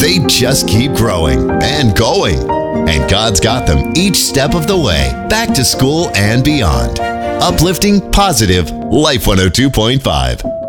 They just keep growing and going. And God's got them each step of the way, back to school and beyond. Uplifting, positive, Life 102.5.